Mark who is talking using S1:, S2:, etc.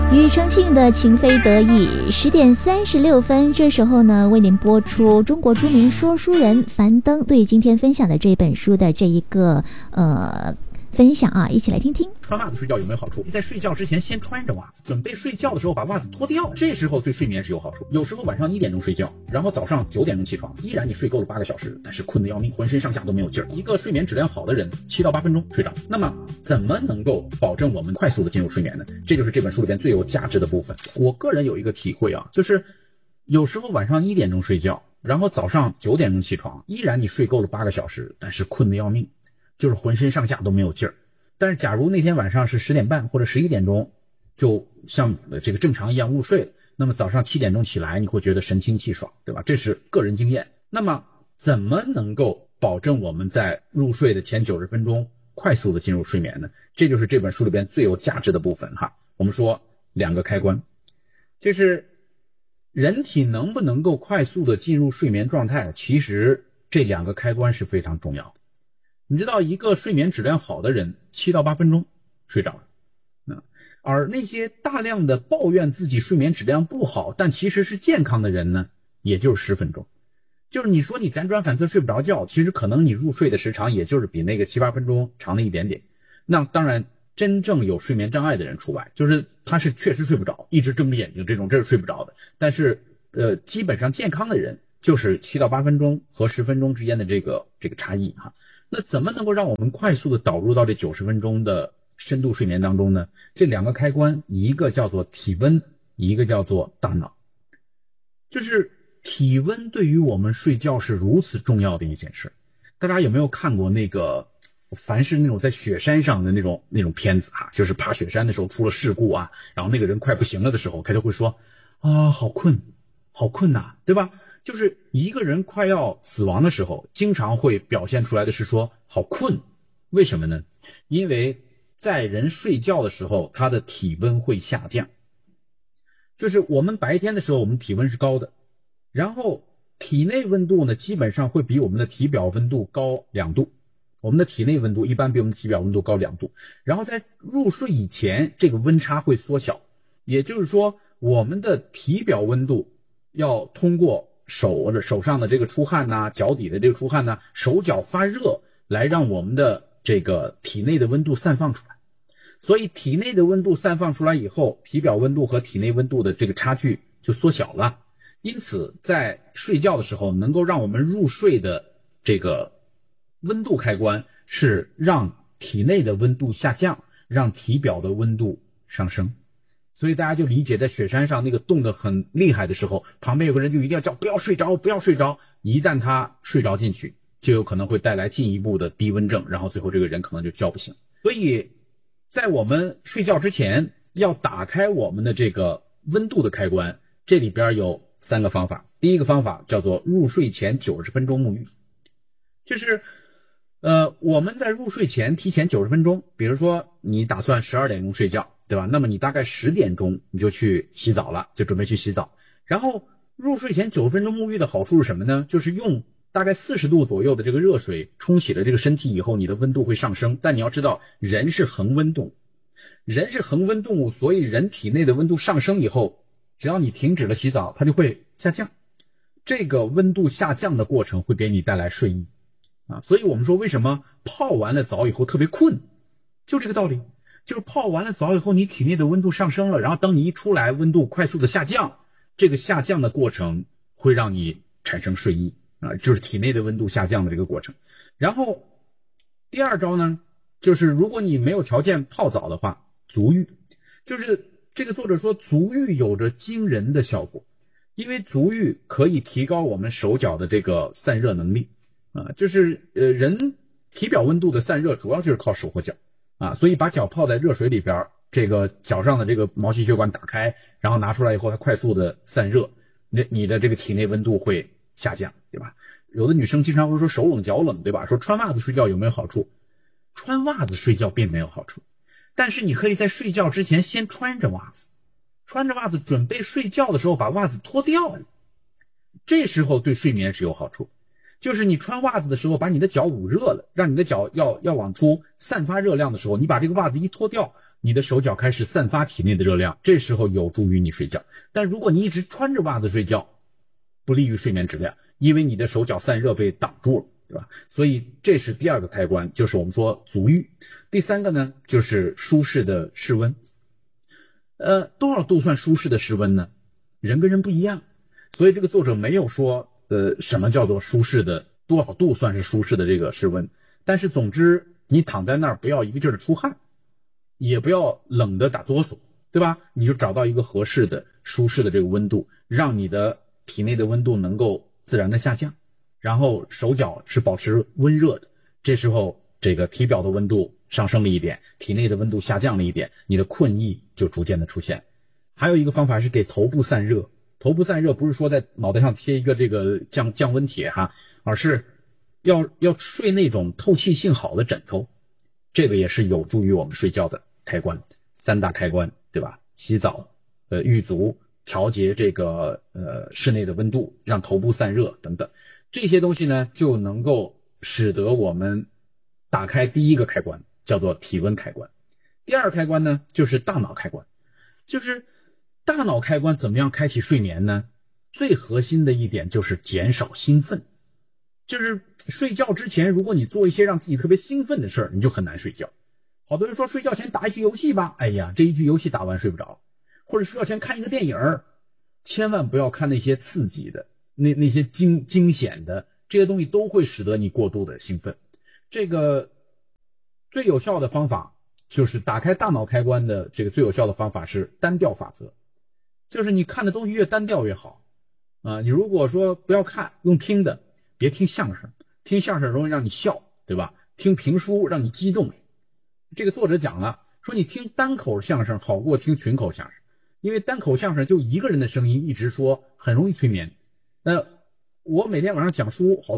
S1: 庾澄庆的情非得已，10:36，这时候呢，为您播出中国著名说书人樊登对今天分享的这本书的这一个分享啊，一起来听听。
S2: 穿袜子睡觉有没有好处？你在睡觉之前先穿着袜子，准备睡觉的时候把袜子脱掉，这时候对睡眠是有好处。有时候晚上1点钟睡觉，然后早上9点钟起床，依然你睡够了8个小时，但是困得要命，浑身上下都没有劲儿。一个睡眠质量好的人，7到8分钟睡着。那么怎么能够保证我们快速的进入睡眠呢？这就是这本书里边最有价值的部分。我个人有一个体会啊，就是有时候晚上1点钟睡觉，然后早上9点钟起床，依然你睡够了8个小时，但是困得要命，就是浑身上下都没有劲儿。但是假如那天晚上是10点半或者11点钟就像这个正常一样入睡了，那么早上7点钟起来你会觉得神清气爽，对吧？这是个人经验。那么怎么能够保证我们在入睡的前90分钟快速的进入睡眠呢？这就是这本书里边最有价值的部分哈。我们说2个开关，就是人体能不能够快速的进入睡眠状态，其实这2个开关是非常重要的。你知道一个睡眠质量好的人7到8分钟睡着了，而那些大量的抱怨自己睡眠质量不好但其实是健康的人呢，也就是10分钟。就是你说你辗转反侧睡不着觉，其实可能你入睡的时长也就是比那个7、8分钟长了一点点。那当然真正有睡眠障碍的人除外，就是他是确实睡不着，一直睁着眼睛这种，这是睡不着的。但是基本上健康的人就是7到8分钟和10分钟之间的这个差异哈。那怎么能够让我们快速的导入到这90分钟的深度睡眠当中呢？这2个开关，一个叫做体温，一个叫做大脑。就是体温对于我们睡觉是如此重要的一件事。大家有没有看过那个凡是那种在雪山上的那种片子啊，就是爬雪山的时候出了事故啊，然后那个人快不行了的时候，他就会说啊，好困呐，对吧？就是一个人快要死亡的时候，经常会表现出来的是说好困。为什么呢？因为在人睡觉的时候，他的体温会下降。就是我们白天的时候，我们体温是高的，然后体内温度呢，基本上会比我们的体表温度高2度。我们的体内温度一般比我们的体表温度高2度。然后在入睡以前，这个温差会缩小。也就是说，我们的体表温度要通过手上的这个出汗呐，脚底的这个出汗呐，手脚发热，来让我们的这个体内的温度散放出来。所以体内的温度散放出来以后，体表温度和体内温度的这个差距就缩小了。因此在睡觉的时候，能够让我们入睡的这个温度开关是让体内的温度下降，让体表的温度上升。所以大家就理解，在雪山上那个冻得很厉害的时候，旁边有个人就一定要叫不要睡着，不要睡着。一旦他睡着进去，就有可能会带来进一步的低温症，然后最后这个人可能就叫不醒。所以在我们睡觉之前要打开我们的这个温度的开关，这里边有3个方法。第一个方法叫做入睡前90分钟沐浴。就是我们在入睡前提前90分钟，比如说你打算12点钟睡觉，对吧？那么你大概10点钟你就去洗澡了，就准备去洗澡。然后入睡前90分钟沐浴的好处是什么呢？就是用大概40度左右的这个热水冲洗了这个身体以后，你的温度会上升。但你要知道，人是恒温动物，所以人体内的温度上升以后，只要你停止了洗澡，它就会下降。这个温度下降的过程会给你带来睡意啊。所以我们说为什么泡完了澡以后特别困，就这个道理。就是泡完了澡以后，你体内的温度上升了，然后当你一出来，温度快速的下降，这个下降的过程会让你产生睡意啊，就是体内的温度下降的这个过程。然后第2招呢，就是如果你没有条件泡澡的话，足浴。就是这个作者说足浴有着惊人的效果，因为足浴可以提高我们手脚的这个散热能力啊。就是人体表温度的散热主要就是靠手和脚啊，所以把脚泡在热水里边，这个脚上的这个毛细血管打开，然后拿出来以后，它快速的散热，你的这个体内温度会下降，对吧？有的女生经常会说手冷脚冷，对吧？说穿袜子睡觉有没有好处？穿袜子睡觉并没有好处，但是你可以在睡觉之前先穿着袜子，准备睡觉的时候把袜子脱掉，这时候对睡眠是有好处。就是你穿袜子的时候把你的脚捂热了，让你的脚要往出散发热量的时候，你把这个袜子一脱掉， 你的手脚开始散发体内的热量，这时候有助于你睡觉。但如果你一直穿着袜子睡觉，不利于睡眠质量，因为你的手脚散热被挡住了，对吧？所以这是第二个开关，就是我们说足浴。第三个呢，就是舒适的室温。多少度算舒适的室温呢？人跟人不一样，所以这个作者没有说什么叫做舒适的，多少度算是舒适的这个室温。但是总之你躺在那儿不要一个劲儿的出汗，也不要冷的打哆嗦，对吧？你就找到一个合适的舒适的这个温度，让你的体内的温度能够自然的下降，然后手脚是保持温热的，这时候这个体表的温度上升了一点，体内的温度下降了一点，你的困意就逐渐的出现。还有一个方法是给头部散热。头部散热不是说在脑袋上贴一个这个降温帖哈，而是要睡那种透气性好的枕头，这个也是有助于我们睡觉的开关。三大开关，对吧？洗澡、浴足、调节这个室内的温度，让头部散热等等，这些东西呢就能够使得我们打开第一个开关，叫做体温开关。第二个开关呢就是大脑开关。就是大脑开关怎么样开启睡眠呢？最核心的一点就是减少兴奋。就是睡觉之前，如果你做一些让自己特别兴奋的事儿，你就很难睡觉。好多人说睡觉前打一局游戏吧，哎呀，这一局游戏打完睡不着。或者睡觉前看一个电影，千万不要看那些刺激的，那些惊险的，这些东西都会使得你过度的兴奋。这个最有效的方法就是打开大脑开关的这个最有效的方法是单调法则，就是你看的东西越单调越好啊。你如果说不要看，用听的，别听相声，听相声容易让你笑，对吧？听评书让你激动。这个作者讲了，说你听单口相声好过听群口相声，因为单口相声就一个人的声音一直说，很容易催眠。我每天晚上讲书，好